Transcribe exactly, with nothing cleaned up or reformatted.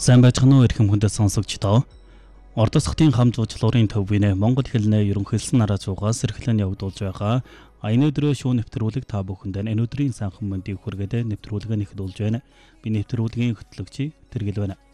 Сайн байцгаана уу эрхэм хүндэт сонсогчдоо. Ордос хотын хам жуулчлалын төвийн Монгол хэлний ерөнхийлсөн нараа зуугаас эрхлэн явагдуулж байгаа аяны өдрөө шүүн нэвтрүүлэг та бүхэнд энэ өдрийн санхан мэндийг хүргээд нэвтрүүлэг нь эхлүүлж байна. Би нэвтрүүлгийн хөтлөгч Тэргэл байна.